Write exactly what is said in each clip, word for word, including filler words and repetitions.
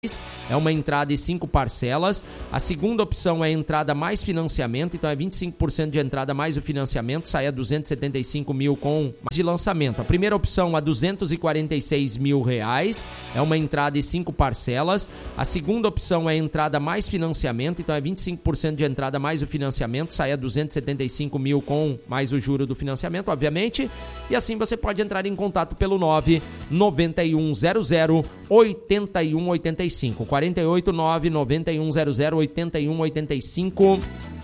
É uma entrada e cinco parcelas. A segunda opção é a entrada mais financiamento, então é vinte e cinco por cento de entrada mais o financiamento, sai a duzentos e setenta e cinco mil com de lançamento. A primeira opção a duzentos e quarenta e seis mil reais, é uma entrada e cinco parcelas. A segunda opção é a entrada mais financiamento, então é vinte e cinco por cento de entrada mais o financiamento, sai a duzentos e setenta e cinco mil com mais o juro do financiamento, obviamente. E assim você pode entrar em contato pelo nove nove um zero zero oito um oito cinco, quarenta e oito nove nove um zero zero oito um oito cinco.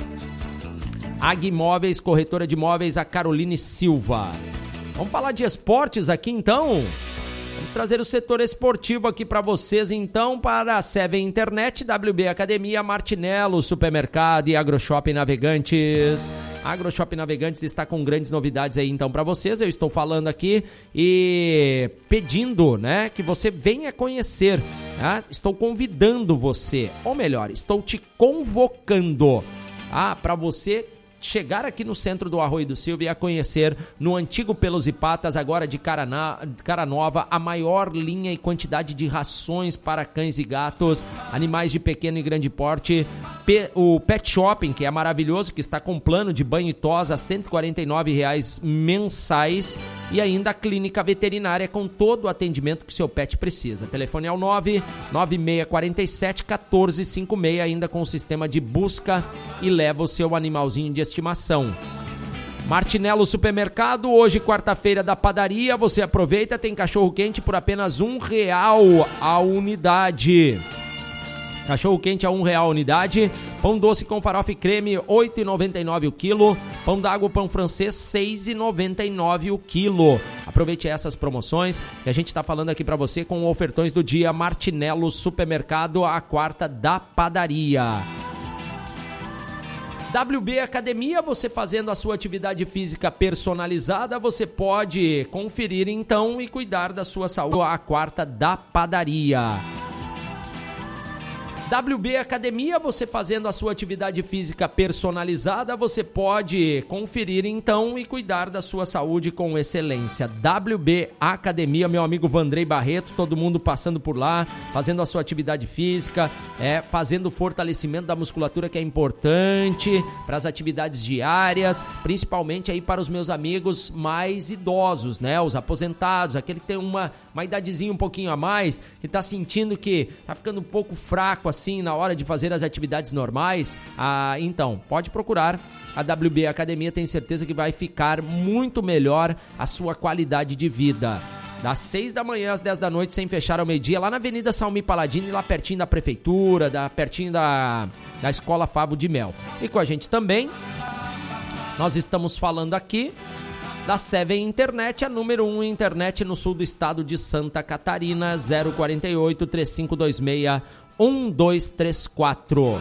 Ag Imóveis, corretora de imóveis, a Caroline Silva. Vamos falar de esportes aqui então? Vamos trazer o setor esportivo aqui para vocês então, para a Seven Internet, W B Academia, Martinello, Supermercado e AgroShopping Navegantes. A AgroShopping Navegantes está com grandes novidades aí então para vocês. Eu estou falando aqui e pedindo, né, que você venha conhecer. Né? Estou convidando você, ou melhor, estou te convocando ah, para você chegar aqui no centro do Arroio do Silva e a conhecer no antigo Pelos e Patas, agora de cara, na, cara nova, a maior linha e quantidade de rações para cães e gatos, animais de pequeno e grande porte. Pe, o Pet Shopping, que é maravilhoso, que está com plano de banho e tosa a cento e quarenta e nove reais mensais, e ainda a clínica veterinária com todo o atendimento que seu pet precisa. Telefone é o nove nove seis quatro sete um quatro cinco seis, ainda com o sistema de busca e leva o seu animalzinho de estimação. Martinello Supermercado, hoje quarta-feira da padaria, você aproveita, tem cachorro quente por apenas um real a unidade. Cachorro quente a um real a unidade, pão doce com farofa e creme oito reais e noventa e nove centavos o quilo, pão d'água, pão francês seis reais e noventa e nove centavos o quilo. Aproveite essas promoções que a gente está falando aqui para você com ofertões do dia. Martinello Supermercado, a quarta da padaria. W B Academia, você fazendo a sua atividade física personalizada, você pode conferir então e cuidar da sua saúde. A quarta da padaria. W B Academia, você fazendo a sua atividade física personalizada, você pode conferir então e cuidar da sua saúde com excelência. W B Academia, meu amigo Vandrei Barreto, todo mundo passando por lá, fazendo a sua atividade física, é, fazendo o fortalecimento da musculatura, que é importante para as atividades diárias, principalmente aí para os meus amigos mais idosos, né? Os aposentados, aquele que tem uma, uma idadezinha um pouquinho a mais, que tá sentindo que tá ficando um pouco fraco assim na hora de fazer as atividades normais. Ah, então, pode procurar a W B Academia, tenho certeza que vai ficar muito melhor a sua qualidade de vida. Das seis da manhã às dez da noite, sem fechar ao meio-dia, lá na Avenida Salmi Paladini, lá pertinho da prefeitura, da, pertinho da, da Escola Favo de Mel. E com a gente também, nós estamos falando aqui da Seven Internet, a número um internet no sul do estado de Santa Catarina, zero quarenta e oito, três cinco dois seis, um dois três quatro.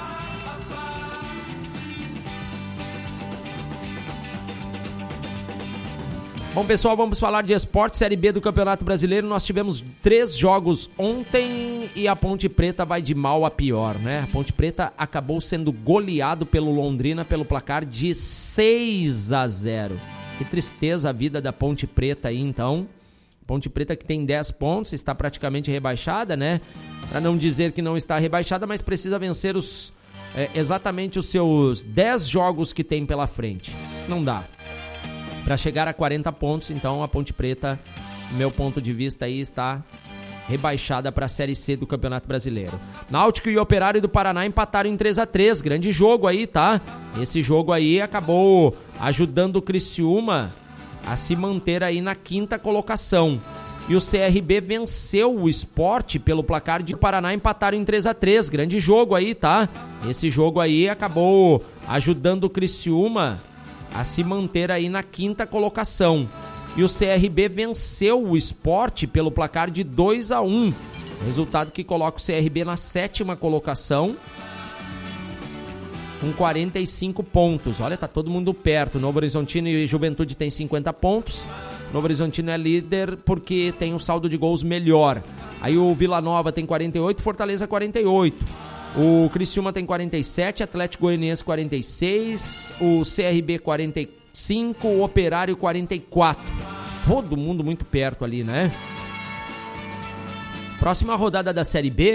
Bom, pessoal, vamos falar de esporte, Série B do Campeonato Brasileiro. Nós tivemos três jogos ontem e a Ponte Preta vai de mal a pior, né? A Ponte Preta acabou sendo goleado pelo Londrina pelo placar de seis a zero. Que tristeza a vida da Ponte Preta aí, então. Ponte Preta que tem dez pontos, está praticamente rebaixada, né? Para não dizer que não está rebaixada, mas precisa vencer os, é, exatamente os seus dez jogos que tem pela frente. Não dá. Para chegar a quarenta pontos, então a Ponte Preta, do meu ponto de vista, aí está rebaixada para a Série C do Campeonato Brasileiro. Náutico e Operário do Paraná empataram em três a três, grande jogo aí, tá? Esse jogo aí acabou ajudando o Criciúma a se manter aí na quinta colocação. E o C R B venceu o Sport pelo placar de Paraná, empataram em três a três, grande jogo aí, tá? Esse jogo aí acabou ajudando o Criciúma a se manter aí na quinta colocação. E o C R B venceu o Sport pelo placar de dois a um. Resultado que coloca o C R B na sétima colocação com quarenta e cinco pontos. Olha, tá todo mundo perto. Novo Horizontino e Juventude tem cinquenta pontos. Novo Horizontino é líder porque tem um saldo de gols melhor. Aí o Vila Nova tem quarenta e oito, Fortaleza quarenta e oito. O Criciúma tem quarenta e sete, Atlético Goianiense quarenta e seis, o C R B quarenta e cinco, o Operário quarenta e quatro. Todo mundo muito perto ali, né? Próxima rodada da Série B